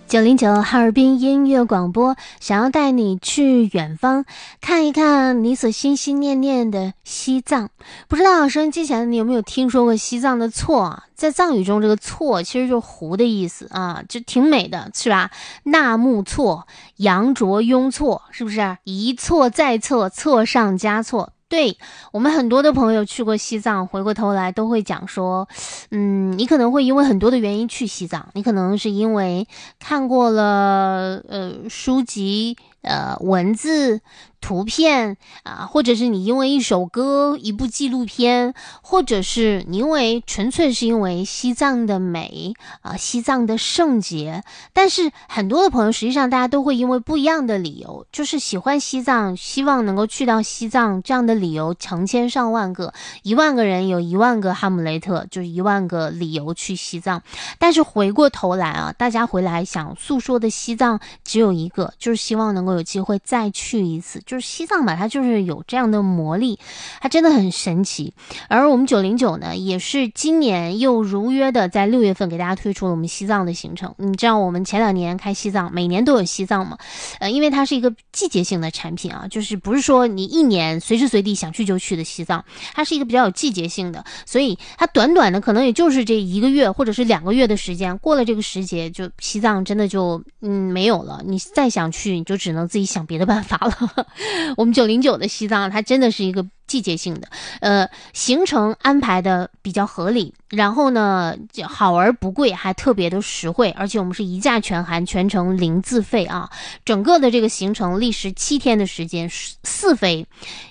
909哈尔滨音乐广播，想要带你去远方看一看你所心心念念的西藏。不知道收音机前的你有没有听说过西藏的错啊？在藏语中，这个错其实就是湖的意思啊，就挺美的，是吧？纳木错，羊卓雍错，是不是？一错再错，错上加错。对，我们很多的朋友去过西藏，回过头来都会讲说，你可能会因为很多的原因去西藏，你可能是因为看过了书籍、文字、图片啊，或者是你因为一首歌、一部纪录片，或者是你纯粹是因为西藏的美啊，西藏的圣洁。但是很多的朋友实际上大家都会因为不一样的理由，就是喜欢西藏，希望能够去到西藏，这样的理由成千上万个，1万个人有1万个哈姆雷特，就是1万个理由去西藏。但是回过头来啊，大家回来想诉说的西藏只有一个，就是希望能够有机会再去一次。就是西藏吧，它就是有这样的魔力，它真的很神奇。而我们909呢，也是今年又如约的在6月份给大家推出了我们西藏的行程。你知道我们前2年开西藏，每年都有西藏嘛？因为它是一个季节性的产品啊，就是不是说你1年随时随地想去就去的西藏，它是一个比较有季节性的，所以它短短的可能也就是这1个月或者是2个月的时间，过了这个时节，就西藏真的就没有了。你再想去，你就只能自己想别的办法了。我们909的西藏，它真的是一个季节性的，行程安排的比较合理，然后呢好而不贵，还特别的实惠，而且我们是一价全含，全程零自费啊。整个的这个行程历时7天的时间，4飞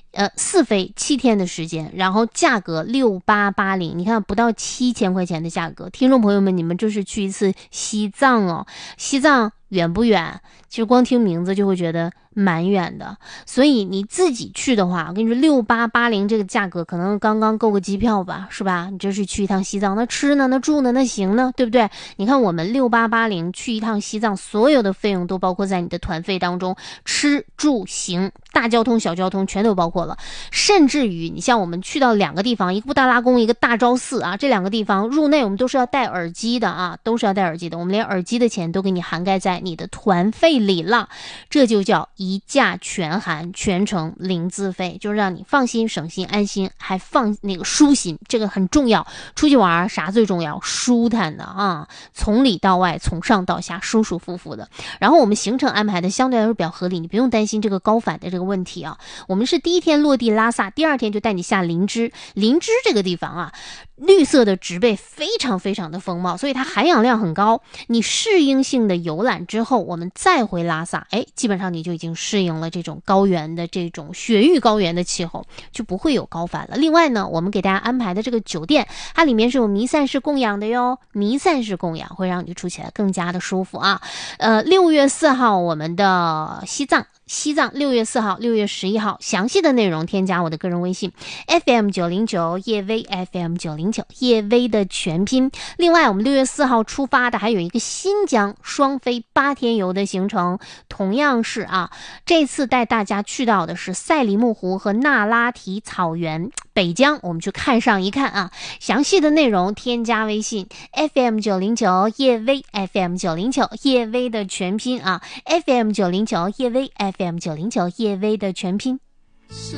7天的时间，然后价格6880，你看不到7000块钱的价格。听众朋友们，你们这是去一次西藏哦，西藏远不远？其实光听名字就会觉得蛮远的，所以你自己去的话，我跟你说6880这个价格可能刚刚够个机票吧，是吧？你这是去一趟西藏，那吃呢，那住呢，那行呢，对不对？你看我们6880去一趟西藏，所有的费用都包括在你的团费当中，吃住行大交通小交通全都包括了，甚至于你像我们去到2个地方，一个布达拉宫，一个大昭寺啊，这2个地方入内我们都是要戴耳机的啊，都是要戴耳机的，我们连耳机的钱都给你涵盖在你的团费里了，这就叫一价全含，全程零自费，就让你放心、省心、安心，还舒心，这个很重要。出去玩啥最重要？舒坦的啊，从里到外，从上到下，舒舒服服的。然后我们行程安排的相对来说比较合理，你不用担心这个高反的这个问题啊。我们是第1天落地拉萨，第2天就带你下林芝。林芝这个地方啊，绿色的植被非常非常的丰茂，所以它含氧量很高。你适应性的游览之后，我们再回拉萨，基本上你就已经适应了这种高原的这种雪域高原的气候，就不会有高反了。另外呢，我们给大家安排的这个酒店，它里面是有弥散式供氧的哟，弥散式供氧会让你住起来更加的舒服啊。6月4号我们的西藏6月4号、6月11号，详细的内容添加我的个人微信 FM909 叶薇 FM909 叶薇的全拼。另外我们6月4号出发的还有一个新疆双飞8天游的行程，同样是啊，这次带大家去到的是赛里木湖和那拉提草原北疆，我们去看上一看啊。详细的内容添加微信 FM909 叶薇 FM909 叶薇的全拼啊， FM909 叶薇 FM909 叶薇的全拼。